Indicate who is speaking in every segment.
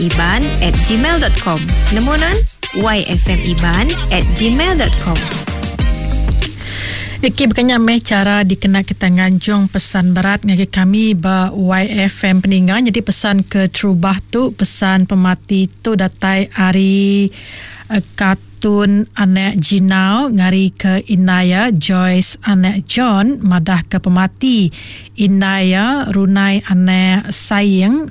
Speaker 1: yfmiban@gmail.com. Namunan yfmiban@gmail.com.
Speaker 2: Okey, berkanya meh cara dikenal kita nganjung pesan berat ngagi kami ba YFM peningan. Jadi pesan ke terubah tu, pesan pemati tu datai hari kartun anak Jinau ngari ke Inaya Joyce anak John madah ke pemati Inaya runai anak sayang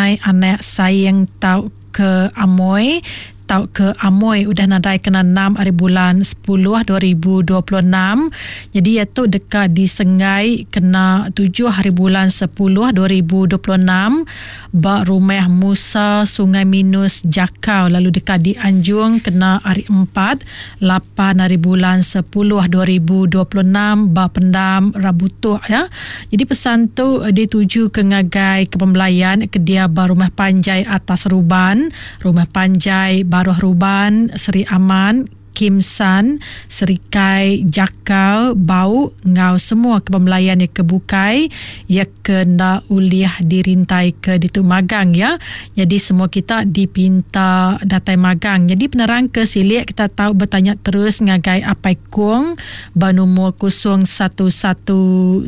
Speaker 2: tau ke Amoy tau ke Amoy udah nadai kena 6 hari bulan 10 2026. Jadi iaitu dekat di Sengai kena 7 hari bulan 10 2026 ba rumah Musa Sungai Minus Jakau. Lalu dekat di Anjung kena hari 4 8 hari bulan 10 2026 ba Pendam Rabutuh ya. Jadi pesan tu dituju ke ngagai kepembelayan ke dia ba Rumah Panjai Atas Ruban, Rumah Panjai Baruh Ruban, Seri Aman, Kim San, Serikai Jakau, Bau, Ngau semua kepembelayan yang kebukai ya kena uliah dirintai ke ditu magang ya. Jadi semua kita dipinta datai magang. Jadi penerang ke silik kita tahu bertanya terus ngagai apai kuang ba nombor 0113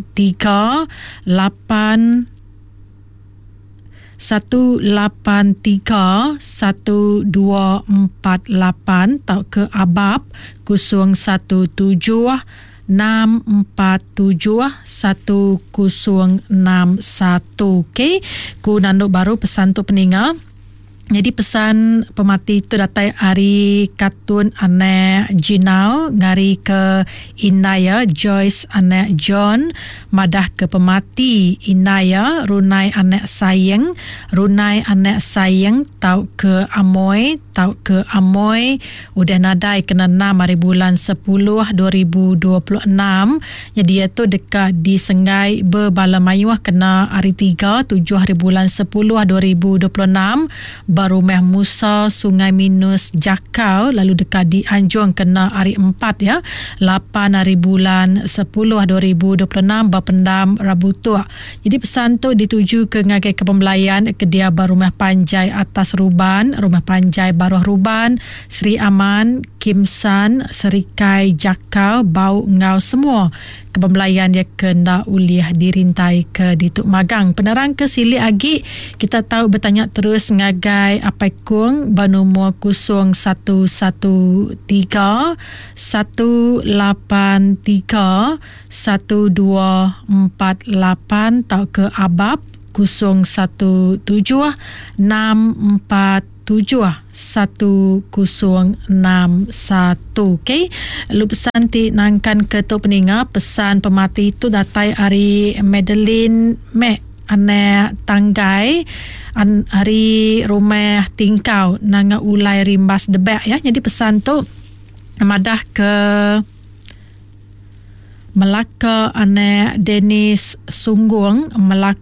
Speaker 2: 183 1248 tau ke Abab 017 647 1061. Okey, ku nanduk baru pesan tu peninga. Jadi pesan pemati itu datai hari kartun anak Jinau ngari ke Inaya Joyce anak John madah ke pemati Inaya runai anak sayang tau ke Amoy udah nadai kena 6 hari bulan 10 2026. Jadi iaitu dekat di Sengai Berbala Mayuah kena hari 3 7 hari bulan 10 2026 Rumah Musa Sungai Minus Jakau. Lalu dekat di Anjung kena hari 4 ya 8 hari bulan 10 2026 Bapendam Rabutuh. Jadi pesan tu dituju ke ngagai kepembelayan ke dia Rumah Panjai Atas Ruban, Rumah Panjai Baruh Ruban, Seri Aman, Kim San, Serikai Jakau, Bau Ngau semua kepembelayan dia kena uliah dirintai ke dituk magang. Penerang ke silik agi kita tahu bertanya terus ngagai apai kung ba nombor 0113 183 1248 tau ke Abab 017 647 1061. Okey, lu pesan ti nangkan ke tu peninga pesan pemati itu datai hari Madeline Mek anak Tanggai hari rumah tingkau nanga ulai rimbas debak ya. Jadi pesan tu madah ke Melaka anak Dennis Sungguang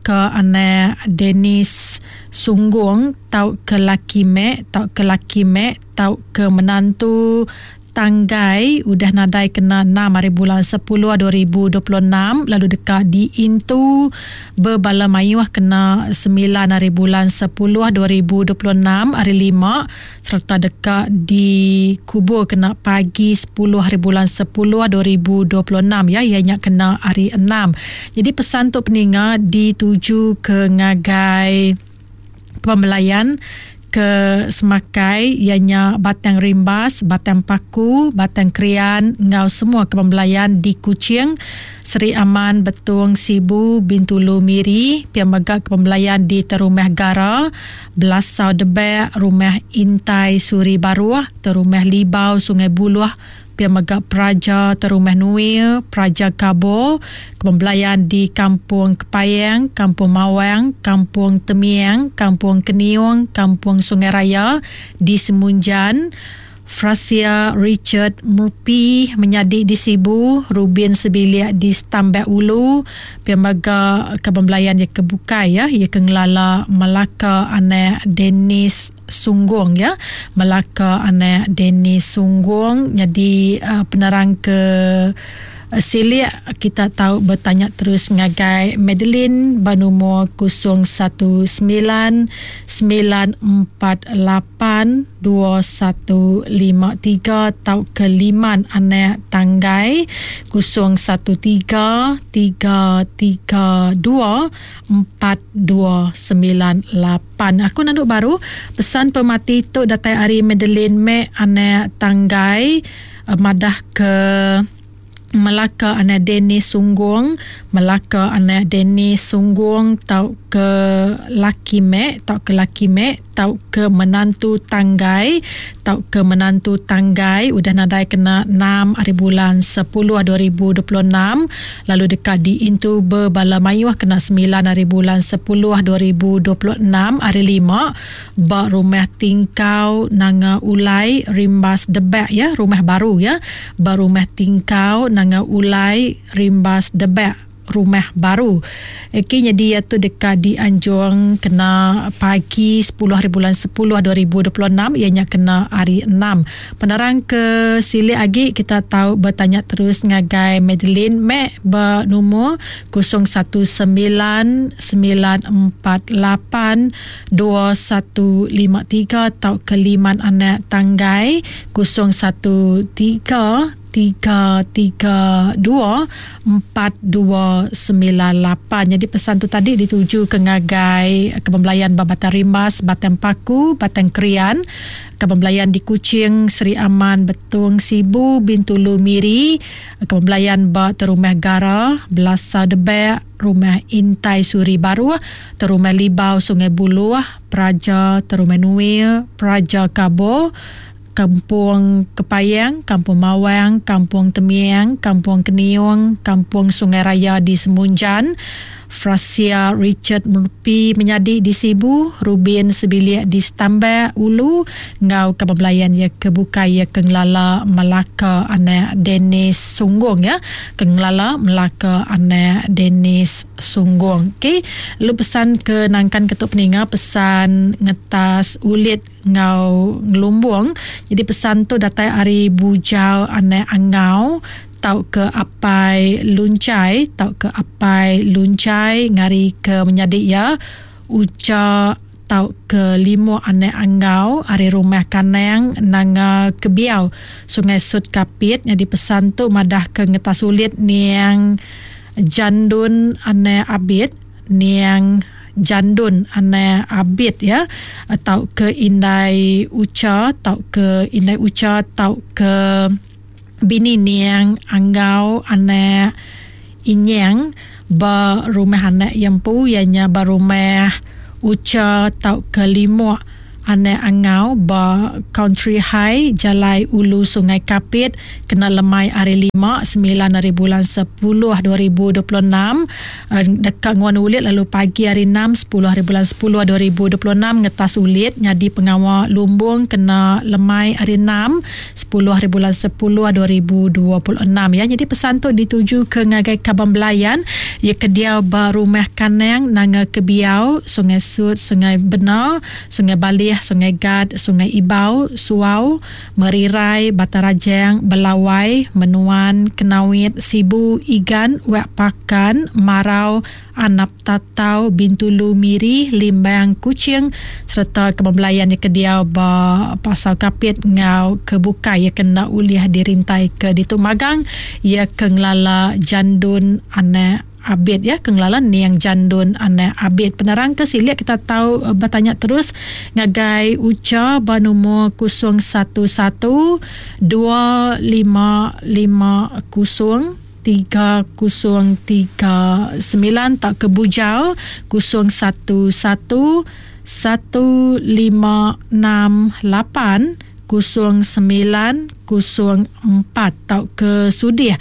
Speaker 2: tau ke Laki Mek tau ke menantu Tanggai udah nadai kena 6 hari bulan 10 2026. Lalu dekat di Intu Berbala Mayuah kena 9 hari bulan 10 2026 hari 5. Serta dekat di Kubur kena pagi 10 hari bulan 10 2026 ya, ianya kena hari 6. Jadi pesan tu peninga dituju ke ngagai pembelayan ke Semakai ianya Batang Rimbas, Batang Paku, Batang Krian, Ngau semua kepembelayan di Kuching, Seri Aman, Betung, Sibu, Bintulu Miri, Piamaga kepembelayan di Terumah Gara, Belasau Debek, Rumah Intai Suri Baruah, Terumah Libau Sungai Buluah, Piamaga Praja Terumah Nuil, Praja Kabo, kepembelayan di Kampung Kepayang, Kampung Mawang, Kampung Temiang, Kampung Keniung, Kampung Sungai Raya di Semunjan, Frasia Richard Murpi menyadik di Sibu, Rubin Sebilik di Stambak Ulu, Piamaga kepembelayan yang kebukai ya, ia kengelala Melaka anak Dennis Sungguang ya, Melaka anak Dennis Sungguang. Jadi penerang ke Silik kita tahu bertanya terus ngagai Madeline bernomor 0199482153 tau ke Liman anak tanggai 0133324298. Aku nak baru pesan pemati tu datai hari Madeline Mek anak tanggai madah ke Melaka anak Dennis Sungguang, Melaka anak Dennis Sungguang tau ke Laki Mek, tau ke menantu tanggai, udah nadai kena 6 hari bulan 10 2026, lalu dekat di Intuber Bala Mayuh kena 9 hari bulan 10 2026 hari 5 bak rumah tingkau nanga ulai rimbas debak ya, rumah baru ya, bak rumah tingkau nanga ulai rimbas debak rumah baru. Kini dia tu dekat di Anjung kena pagi 10 hari bulan 10 2026, ianya kena hari 6. Penerang ke Silik lagi kita tahu bertanya terus ngagai Madeline Mek bernomor 0199482153 tau ke Liman anak tanggai 0133324298. Jadi pesan tu tadi dituju ke ngagai Kebembelayan Babatan Rimbas, Batang Paku, Batang Krian, Kebembelayan di Kuching, Seri Aman, Betung, Sibu, Bintulu Miri, Kebembelayan ba Terumah Gara, Belasa Debek, Rumah Intai Suri Baru, Terumah Libau Sungai Buluh, Praja Terumah Nuil, Praja Kabo, Kampung Kepayang, Kampung Mawang, Kampung Temiang, Kampung Keniung, Kampung Sungai Raya di Semunjan, Frasia Richard Murpi Menyadi di Sibu, Rubin Sebilik di Stambak Ulu, Ngau Kebembelayan ya kebuka ya Kenglala Melaka anak Dennis Sungguang ya, Kenglala Melaka anak Dennis Sungguang. Okey, lu pesan ke nangkan ketuk peninga, pesan ngetas ulit ngau ngelumbung. Jadi pesan tu datai hari bujau anak angau tau ke apai luncai, ngari ke menyadik ya uca tau ke limo anak angau hari rumah kanang nanga kebiau Sungai Sud Kapit. Jadi pesan tu madah ke ngetas ulit niang jandun anak abid, niang jandun anak abid ya, tau ke indai uca, tau ke bini niang anggau anak inyang ba rumah anak yempu ianya ba rumah uca tau ke limo anak angau ba Country High Jalai Ulu Sungai Kapit kena lemai hari 5 9 hari bulan 10 2026 dekat Nguan Ulit, lalu pagi hari 6 10 hari bulan 10 2026 ngetas ulit nyadi pengawal lumbung kena lemai hari 6 10 hari bulan 10 2026 ya. Jadi pesan tu dituju ke ngagai Kebembelayan ya kediau ba rumah kanang nanga kebiau Sungai Sud, Sungai Benar, Sungai Balih, Sungai Gad, Sungai Ibau, Suau, Merirai, Batarajang, Belawai, Menuan, Kenawit, Sibu, Igan, Wek Pakan, Marau, Anap Tatau, Bintulu Miri, Limbang Kuching serta Kebembelayan di kediau ba Pasau Kapit ngau kebuka ya kena uliah dirintai ke ditumagang ya kenglala jandun anak abid ya, kenglalan ni yang jandun anak abid. Penerang ke Silik kita tahu bertanya terus ngagai uca bernomor 011255030339 tak ke Bujau 01115680 0904 tau ke Sudih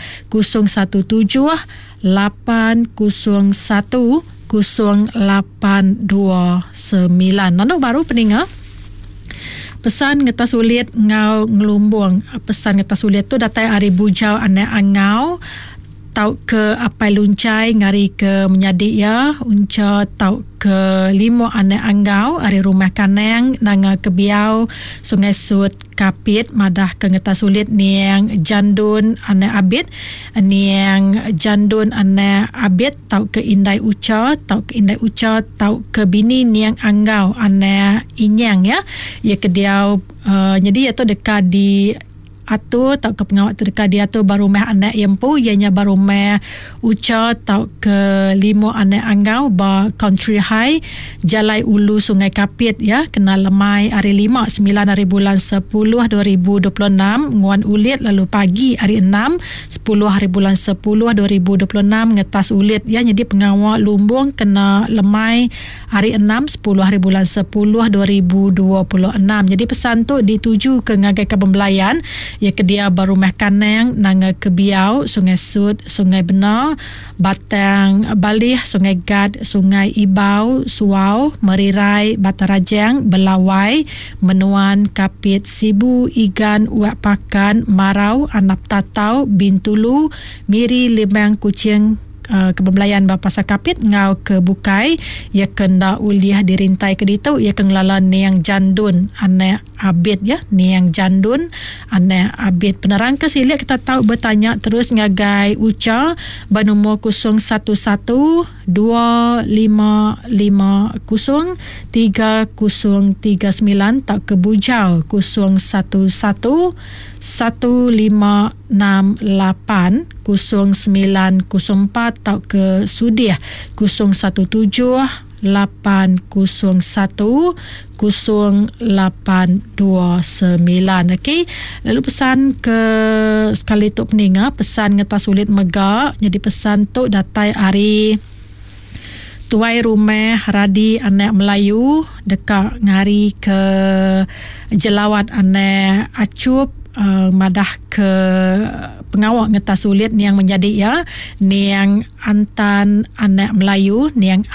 Speaker 2: 0178010829. Nano baru peninga pesan ngetas ulit ngau ngelumbung. Pesan ngetas ulit tu datai hari bujau anak angau tau ke apai luncai ngari ke menyadik ya unca tau ke 5 ane anggau ari rumah kaneng nanga kebiau Sungai Sud Kapit madah ke ngetas sulit niang jandun ane abit niang jandun ane abit tau ke Indai Uca tau ke bini niang anggau ane inyang ya kediau jadi itu dekat di atau tau ke pengawat terdekat dia tu baru meh anak yempu ianya baru meh Uca tau ke 5 anak anggau ba Country High Jalai Ulu Sungai Kapit ya kena lemai hari 5 9 hari bulan 10 2026 nguan ulit lalu pagi hari 6 10 hari bulan 10 2026 ngetas ulit ya jadi pengawat lumbung kena lemai hari 6 10 hari bulan 10 2026 jadi pesan tu dituju ke ngagai Kebembelayan ya kedia baru meh kaneng nanga kebiau Sungai Sud Sungai Benar Batang Balih Sungai Gad Sungai Ibau Suau Merirai Batarajang Belawai Menuan Kapit Sibu Igan Uak Pakan Marau Anap Tatau Bintulu Miri Limbang Kucing Kebembelayan Bapasa Kapit ngau ke Bukai ya kenda uliah dirintai ke ditu ya kenglala niang jandun ane abid ya niang jandun ane abid penerang ke silia kita tahu bertanya terus ngagai Uca banumur 011-2550-3039 tak ke Bujau 011-1568-0904 tau ke Sudiah 017-801-0829 okey lalu pesan ke sekali tu peninga pesan ngetas sulit mega jadi pesan tu datai hari Tuai Rumah Radi anak Melayu dekat ngari ke Jelawat anak Acup madah ke pengawak ngetas sulit niang menjadi ya niang antan anak Melayu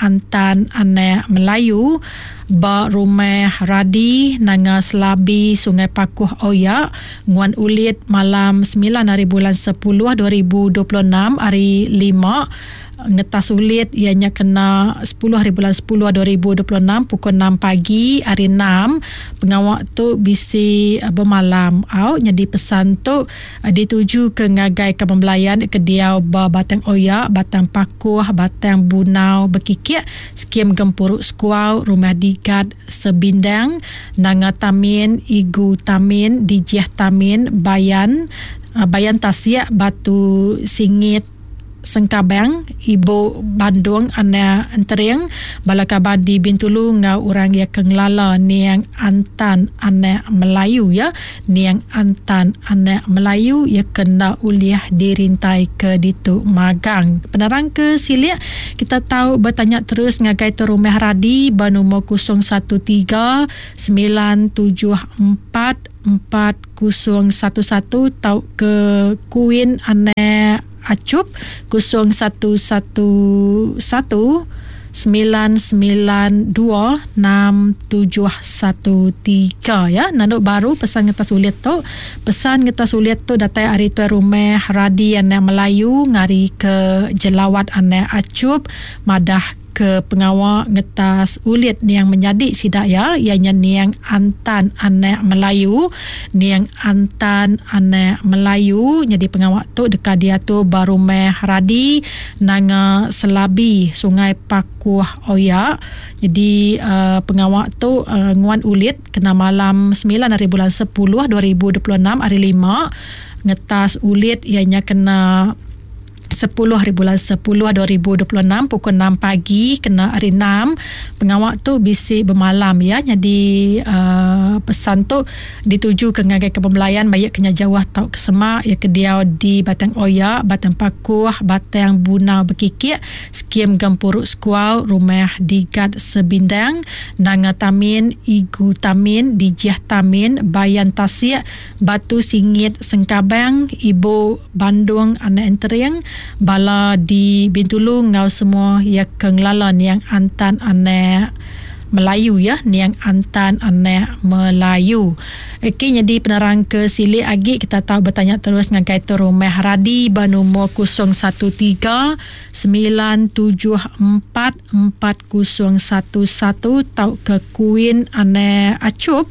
Speaker 2: ba Rumah Radi nanga Selabi Sungai Pakuh Oya nguan ulit malam 9 hari bulan 10 2026 hari 5 ngetas sulit ianya kena 10 hari bulan 10 2026 pukul 6 pagi hari 6 pengawak tu bisi bermalam jadi pesan tu dituju ke ngagai Kebembelayan ke dia Batang Oya Batang Pakuh Batang Bunau Bekikik Skim Gempuruk Skuau Rumah Digat Sebindang Nanga Tamin Igu Tamin Dijih Tamin Bayan Tasiak Batu Singit Sengkabang Ibu Bandung Ana Enteriang Balakabadi Bintulu ngau orang ya kenglala niang antan anak Melayu ya niang antan anak Melayu ya kena uliah dirintai ke ditu magang penerang ke silia kita tahu bertanya terus ngagai tu Rumah Radi banumur 013-454-4011 tau ke Queen anak Acup 0111-992-6713 ya nanduk baru pesan ngetas sulit tu datai hari Tuai Rumah Radi anak Melayu ngari ke Jelawat anak Acup madah ke pengawal ngetas ulit niang menyadik sidak ya ianya niang antan anak Melayu jadi pengawal tu dekat dia tu baru Rumah Radi nanga Selabi Sungai Pakuh Oya jadi pengawal tu nguan ulit kena malam 9 hari bulan 10 2026 hari 5 ngetas ulit ianya kena 10 hari bulan 10 2026 pukul 6 pagi kena hari 6 pengawak tu bisi bermalam ya jadi pesan tu dituju ke ngagai Kebembelayan bayak kena jauh tau ke Semak ya kediau di Batang Oya Batang Pakuh Batang Bunau Bekikik Skim Gempuruk Skuau Rumah Digat Sebindang Nanga Tamin Igu Tamin Dijih Tamin Bayan Tasiak Batu Singit Sengkabang Ibu Bandung Anak Enteriang bala di Bintulu ngau semua ya kenglalan yang antan anak Melayu ya, niang antan anak Melayu. Okey, jadi penerang ke sili agi kita tahu bertanya terus dengan kaitan rumah Radi bernomor 013 974 4011 tau ke Queen anak Acup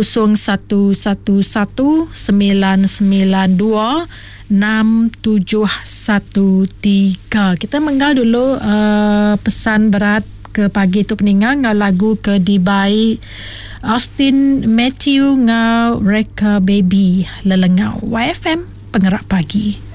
Speaker 2: 0111 992 6713. Kita menggal dulu pesan berat ke pagi tu peninggal ngau lagu ke Dibai Austin Matthew ngau Reka Baby lelengau YFM Pengerak Pagi.